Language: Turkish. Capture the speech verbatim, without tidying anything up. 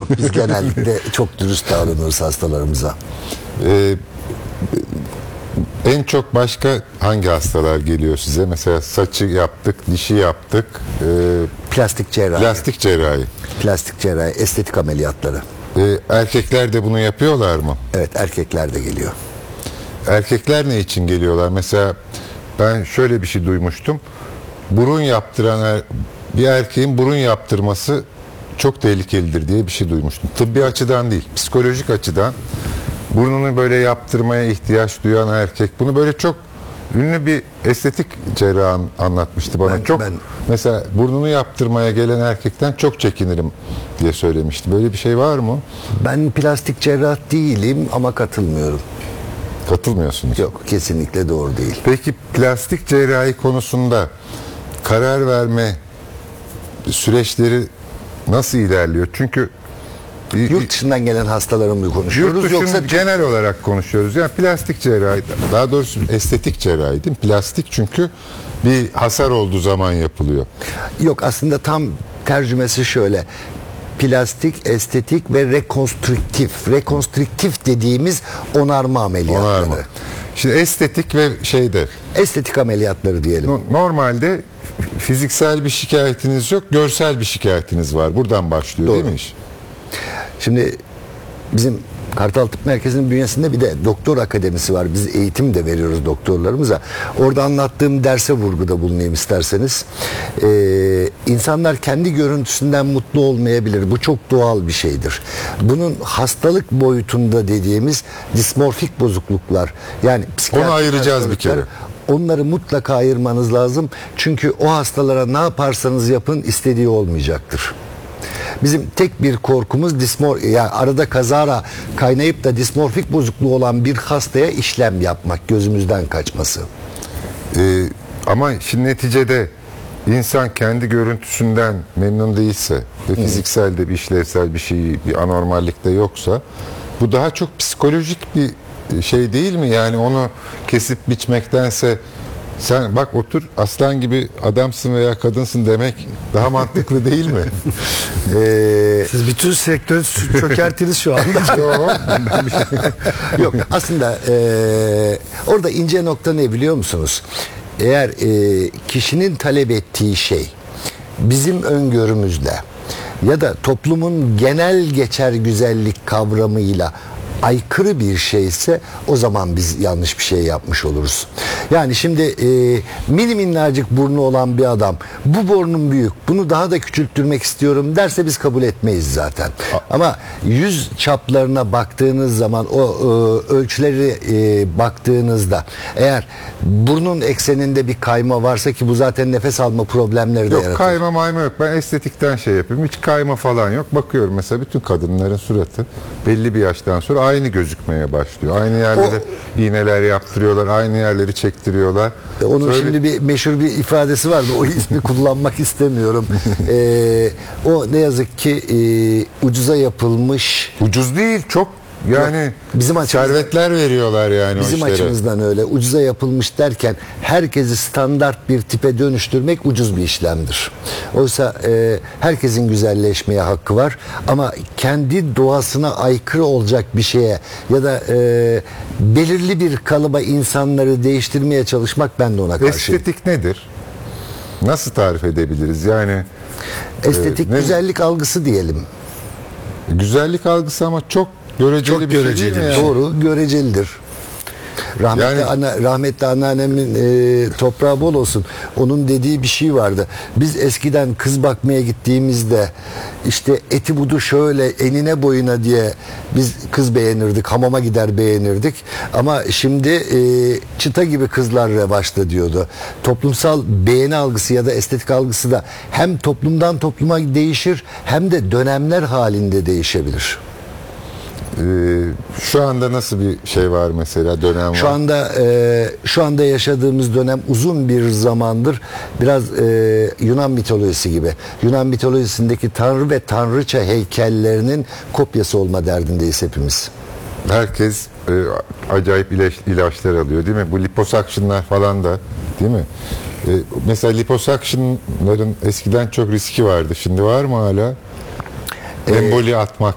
Biz genellikle çok dürüst davranırız hastalarımıza. Ee, en çok başka hangi hastalar geliyor size? Mesela saçı yaptık, dişi yaptık, e, Plastik cerrahi. plastik cerrahi. Plastik cerrahi, estetik ameliyatları. Ee, erkekler de bunu yapıyorlar mı? Evet, erkekler de geliyor. Erkekler ne için geliyorlar? Mesela ben şöyle bir şey duymuştum. Burun yaptıran er, bir erkeğin burun yaptırması çok tehlikelidir diye bir şey duymuştum. Tıbbi açıdan değil, psikolojik açıdan burnunu böyle yaptırmaya ihtiyaç duyan erkek, bunu böyle çok ünlü bir estetik cerrah anlatmıştı bana. Ben- çok ben- mesela burnunu yaptırmaya gelen erkekten çok çekinirim diye söylemişti. Böyle bir şey var mı? Ben plastik cerrah değilim ama katılmıyorum. Katılmıyorsunuz. Yok, kesinlikle doğru değil. Peki plastik cerrahi konusunda karar verme süreçleri nasıl ilerliyor? Çünkü Yurt dışından gelen hastalarımla yurt konuşuyoruz. dışını Yoksa genel olarak konuşuyoruz. Yani plastik cerrahi, daha doğrusu estetik cerrahi değil mi? Plastik çünkü bir hasar olduğu zaman yapılıyor. yok, aslında tam tercümesi şöyle. Plastik, estetik ve rekonstrüktif. Rekonstrüktif dediğimiz onarma ameliyatları. Onarma. Şimdi estetik ve şeyde Estetik ameliyatları diyelim. no- normalde fiziksel bir şikayetiniz yok, görsel bir şikayetiniz var. Buradan başlıyor değil Doğru. mi iş? Şimdi bizim Kartal Tıp Merkezi'nin bünyesinde bir de doktor akademisi var. Biz eğitim de veriyoruz doktorlarımıza. Orada anlattığım derse vurguda bulunayım isterseniz. Ee, insanlar kendi görüntüsünden mutlu olmayabilir. Bu çok doğal bir şeydir. Bunun hastalık boyutunda dediğimiz dismorfik bozukluklar, yani psikiyatrik Onu ayıracağız bir hastalıklar, kere. onları mutlaka ayırmanız lazım. Çünkü o hastalara ne yaparsanız yapın istediği olmayacaktır. Bizim tek bir korkumuz dismor, yani arada kazara kaynayıp da dismorfik bozukluğu olan bir hastaya işlem yapmak, gözümüzden kaçması. Ee, ama şimdi neticede insan kendi görüntüsünden memnun değilse ve fiziksel de bir işlevsel bir şey, bir anormallik de yoksa, bu daha çok psikolojik bir şey değil mi? Yani onu kesip biçmektense sen bak otur aslan gibi adamsın veya kadınsın demek daha mantıklı değil mi? Ee, Siz bütün sektörü çökerttiniz şu anda. Yok. Yok, aslında eee, orada ince nokta ne biliyor musunuz? Eğer eee, kişinin talep ettiği şey bizim öngörümüzde ya da toplumun genel geçer güzellik kavramıyla aykırı bir şeyse, o zaman biz yanlış bir şey yapmış oluruz. Yani şimdi e, mini minnacık burnu olan bir adam, bu burnum büyük, bunu daha da küçülttürmek istiyorum derse biz kabul etmeyiz zaten. Ama yüz çaplarına baktığınız zaman, o e, ölçüleri e, baktığınızda, eğer burnun ekseninde bir kayma varsa, ki bu zaten nefes alma problemleri de Yok, yaratır. kayma mayma yok. Ben estetikten şey yapıyorum. Hiç kayma falan yok. Bakıyorum mesela bütün kadınların suratı belli bir yaştan sonra aynı gözükmeye başlıyor. Aynı yerlere iğneler yaptırıyorlar. Aynı yerleri çektiriyorlar. E, Onun Söyle- şimdi bir meşhur bir ifadesi vardı. O ismi kullanmak istemiyorum. Ee, o ne yazık ki e, ucuza yapılmış. Ucuz değil, çok yani Bizim açımızdan- servetler veriyorlar yani Bizim o işlere. açımızdan öyle. Ucuza yapılmış derken herkesi standart bir tipe dönüştürmek ucuz bir işlemdir. Oysa e, herkesin güzelleşmeye hakkı var. Ama kendi doğasına aykırı olacak bir şeye ya da e, belirli bir kalıba insanları değiştirmeye çalışmak, ben de ona karşıyım. Estetik nedir? Nasıl tarif edebiliriz? Yani Estetik e, ne- güzellik algısı diyelim. güzellik algısı ama çok göreceli Çok bir şey göreceli değil mi bir yani? Doğru, görecelidir. Rahmetli, Yani- ana, rahmetli anneannemin e, toprağı bol olsun. Onun dediği bir şey vardı. Biz eskiden kız bakmaya gittiğimizde işte eti budu şöyle enine boyuna diye biz kız beğenirdik. Hamama gider beğenirdik. Ama şimdi e, çıta gibi kızlar revaçta diyordu. Toplumsal beğeni algısı ya da estetik algısı da hem toplumdan topluma değişir, hem de dönemler halinde değişebilir. Ee, şu anda nasıl bir şey var mesela, dönem Şu var? anda e, şu anda yaşadığımız dönem uzun bir zamandır biraz e, Yunan mitolojisi gibi. Yunan mitolojisindeki tanrı ve tanrıça heykellerinin kopyası olma derdindeyiz hepimiz. Herkes e, acayip ilaç, ilaçlar alıyor değil mi? Bu liposuction'lar falan da değil mi? E, mesela liposuction'ların eskiden çok riski vardı. Şimdi var mı hala? Emboli atmak